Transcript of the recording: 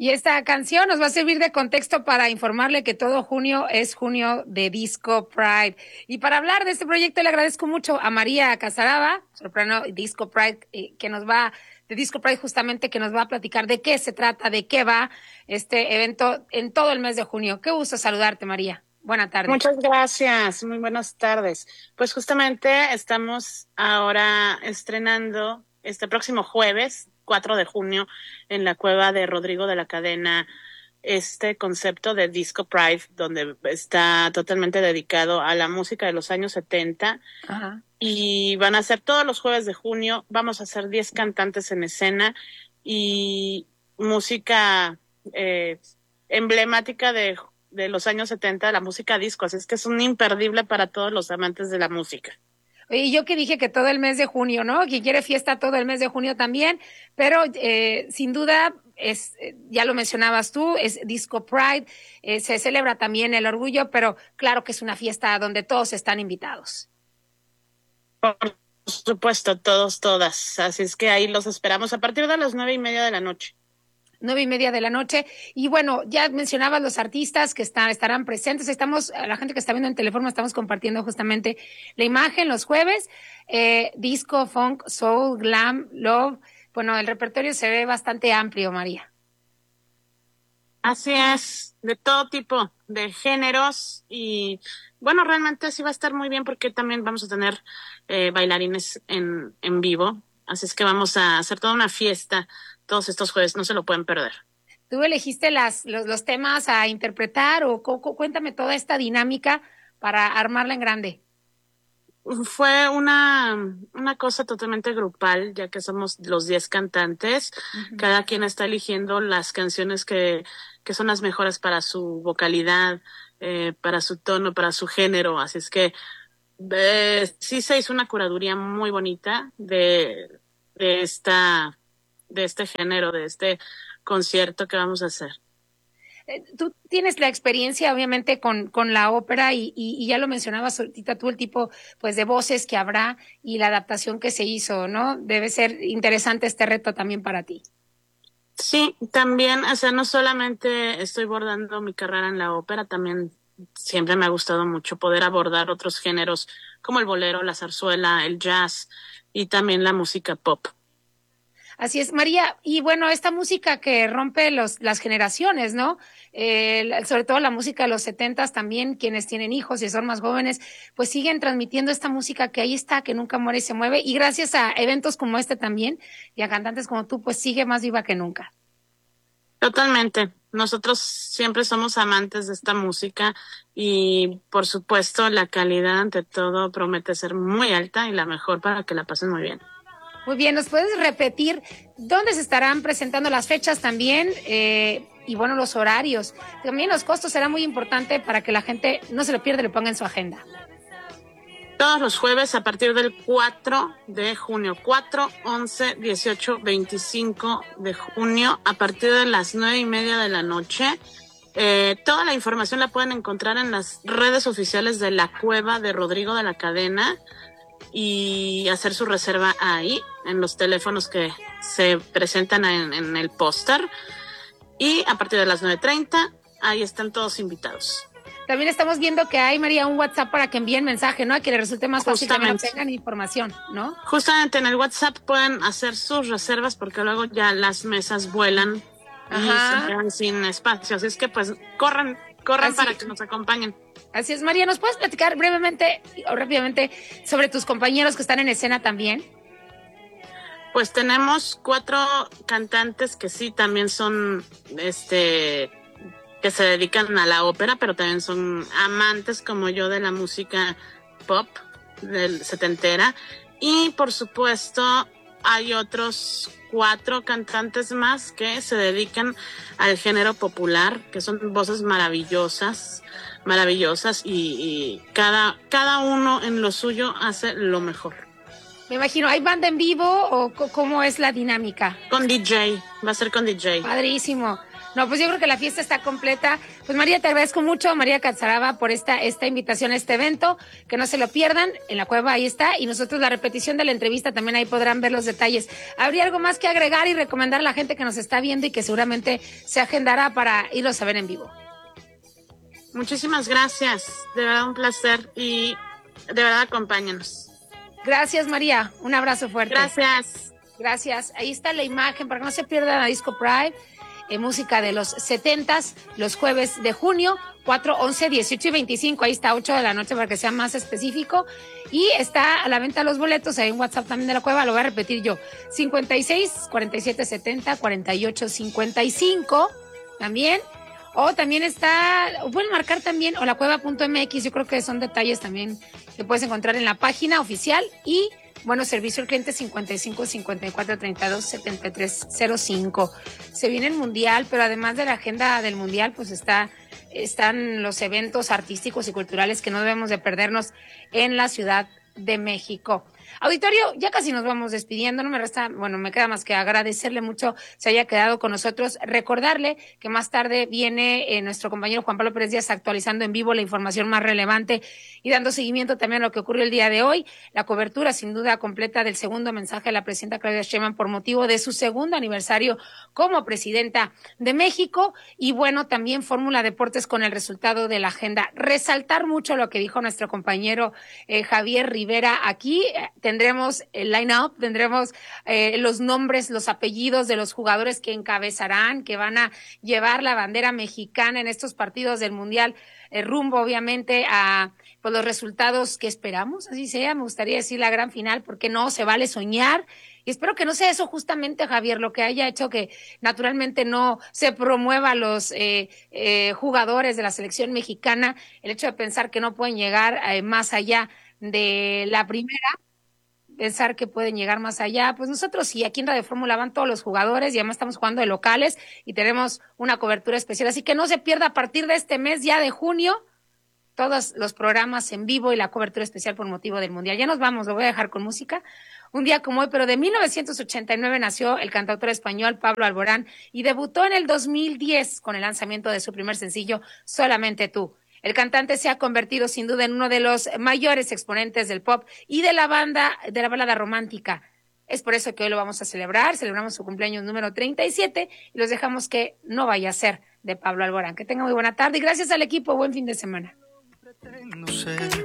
Y esta canción nos va a servir de contexto para informarle que todo junio es junio de Disco Pride. Y para hablar de este proyecto le agradezco mucho a María Casaraba, soprano Disco Pride, de Disco Pride justamente, que nos va a platicar de qué se trata, de qué va este evento en todo el mes de junio. Qué gusto saludarte, María. Buena tarde. Muchas gracias, muy buenas tardes. Pues justamente estamos ahora estrenando este próximo jueves, 4 de junio, en la cueva de Rodrigo de la Cadena, este concepto de Disco Pride, donde está totalmente dedicado a la música de los años 70. Ajá. Y van a ser todos los jueves de junio, vamos a hacer 10 cantantes en escena y música emblemática de los años 70, la música disco, así es que es un imperdible para todos los amantes de la música. Y yo que dije que todo el mes de junio, ¿no? Quien quiere fiesta todo el mes de junio también, pero sin duda es, ya lo mencionabas tú, es Disco Pride, se celebra también el orgullo, pero claro que es una fiesta donde todos están invitados. Por supuesto, todos, todas, así es que ahí los esperamos a partir de las 9:30 de la noche. 9:30 de la noche. Y bueno, ya mencionabas los artistas que estarán presentes. A la gente que está viendo en teléfono, estamos compartiendo justamente la imagen los jueves. Disco, funk, soul, glam, love. Bueno, el repertorio se ve bastante amplio, María. Así es, de todo tipo de géneros y bueno, realmente sí va a estar muy bien porque también vamos a tener bailarines en vivo, así es que vamos a hacer toda una fiesta todos estos jueves, no se lo pueden perder. ¿Tú elegiste los temas a interpretar o cuéntame toda esta dinámica para armarla en grande? Fue una cosa totalmente grupal, ya que somos los 10 cantantes. Uh-huh. Cada quien está eligiendo las canciones que son las mejores para su vocalidad, para su tono, para su género. Así es que sí se hizo una curaduría muy bonita de este género, de este concierto que vamos a hacer. Tú tienes la experiencia, obviamente, con la ópera y ya lo mencionabas ahorita tú, el tipo pues de voces que habrá y la adaptación que se hizo, ¿no? Debe ser interesante este reto también para ti. Sí, también, o sea, no solamente estoy bordando mi carrera en la ópera, también siempre me ha gustado mucho poder abordar otros géneros como el bolero, la zarzuela, el jazz y también la música pop. Así es, María. Y bueno, esta música que rompe las generaciones, ¿no? Sobre todo la música de los 70 también, quienes tienen hijos y son más jóvenes, pues siguen transmitiendo esta música que ahí está, que nunca muere y se mueve. Y gracias a eventos como este también y a cantantes como tú, pues sigue más viva que nunca. Totalmente. Nosotros siempre somos amantes de esta música y, por supuesto, la calidad ante todo promete ser muy alta y la mejor para que la pasen muy bien. Muy bien, ¿nos puedes repetir dónde se estarán presentando las fechas también? Y bueno, los horarios. También los costos será muy importante para que la gente no se lo pierda y lo ponga en su agenda. Todos los jueves a partir del 4 de junio, 4, 11, 18, 25 de junio, a partir de las 9:30 de la noche. Toda la información la pueden encontrar en las redes oficiales de la Cueva de Rodrigo de la Cadena y hacer su reserva ahí, en los teléfonos que se presentan en el póster. Y a partir de las 9:30, ahí están todos invitados. También estamos viendo que hay, María, un WhatsApp para que envíen mensaje, ¿no? A que les resulte más fácil que no tengan información, ¿no? Justamente en el WhatsApp pueden hacer sus reservas porque luego ya las mesas vuelan. Ajá. Y se quedan sin espacio. Así es que pues corran para que nos acompañen. Así es, María, ¿nos puedes platicar brevemente o rápidamente sobre tus compañeros que están en escena también? Pues tenemos 4 cantantes que sí también son que se dedican a la ópera, pero también son amantes como yo de la música pop del setentera. Y por supuesto hay otros 4 cantantes más que se dedican al género popular, que son voces maravillosas y cada uno en lo suyo hace lo mejor. Me imagino, ¿hay banda en vivo o cómo es la dinámica? Con DJ, va a ser con DJ. Padrísimo. No, pues yo creo que la fiesta está completa. Pues María, te agradezco mucho, María Catzaraba, por esta invitación a este evento. Que no se lo pierdan, en la cueva ahí está. Y nosotros la repetición de la entrevista también ahí podrán ver los detalles. ¿Habría algo más que agregar y recomendar a la gente que nos está viendo y que seguramente se agendará para irlos a ver en vivo? Muchísimas gracias, de verdad un placer y de verdad acompáñanos. Gracias, María. Un abrazo fuerte. Gracias. Gracias. Ahí está la imagen para que no se pierdan a Disco Pride. Música de los 70s, los jueves de junio, 4, 11, 18 y 25. Ahí está, 8 de la noche para que sea más específico. Y está a la venta los boletos. Hay un WhatsApp también de la cueva, lo voy a repetir yo. 56 47 70 48 55. También. O también está, pueden marcar también, o la cueva.mx. Yo creo que son detalles también que puedes encontrar en la página oficial. Y bueno, servicio al cliente 55 54 32 73 05. Se viene el mundial, pero además de la agenda del mundial, pues están los eventos artísticos y culturales que no debemos de perdernos en la Ciudad de México. Auditorio, ya casi nos vamos despidiendo, no me resta, bueno, me queda más que agradecerle mucho se haya quedado con nosotros, recordarle que más tarde viene nuestro compañero Juan Pablo Pérez Díaz actualizando en vivo la información más relevante y dando seguimiento también a lo que ocurrió el día de hoy, la cobertura sin duda completa del segundo mensaje de la presidenta Claudia Sheinbaum por motivo de su segundo aniversario como presidenta de México y bueno, también Fórmula Deportes con el resultado de la agenda. Resaltar mucho lo que dijo nuestro compañero Javier Rivera aquí. Tendremos el line-up, tendremos los nombres, los apellidos de los jugadores que encabezarán, que van a llevar la bandera mexicana en estos partidos del Mundial, rumbo obviamente a pues, los resultados que esperamos, así sea, me gustaría decir la gran final, porque no se vale soñar. Y espero que no sea eso justamente, Javier, lo que haya hecho que naturalmente no se promueva a los jugadores de la selección mexicana, el hecho de pensar que no pueden llegar más allá de la primera, pensar que pueden llegar más allá, pues nosotros sí, aquí en Radio Fórmula van todos los jugadores y además estamos jugando de locales y tenemos una cobertura especial, así que no se pierda a partir de este mes ya de junio todos los programas en vivo y la cobertura especial por motivo del Mundial. Ya nos vamos, lo voy a dejar con música. Un día como hoy, pero de 1989 nació el cantautor español Pablo Alborán y debutó en el 2010 con el lanzamiento de su primer sencillo, Solamente tú. El cantante se ha convertido sin duda en uno de los mayores exponentes del pop y de la balada romántica. Es por eso que hoy lo vamos a celebrar, celebramos su cumpleaños número 37 y los dejamos que no vaya a ser de Pablo Alborán. Que tenga muy buena tarde y gracias al equipo, buen fin de semana. No sé.